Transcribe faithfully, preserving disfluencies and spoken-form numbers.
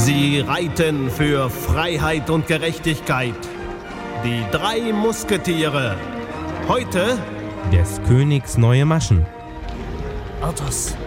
Sie reiten für Freiheit und Gerechtigkeit. Die drei Musketiere. Heute Des Königs neue Maschen. Athos,